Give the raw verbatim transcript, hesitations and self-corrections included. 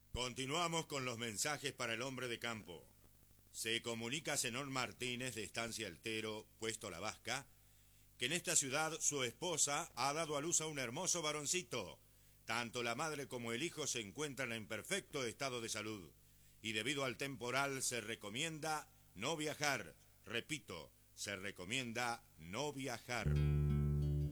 Continuamos con los mensajes para el hombre de campo. Se comunica a Zenón Martínez de Estancia Altero, Puesto La Vasca, que en esta ciudad su esposa ha dado a luz a un hermoso varoncito. Tanto la madre como el hijo se encuentran en perfecto estado de salud y debido al temporal se recomienda no viajar. Repito, se recomienda no viajar.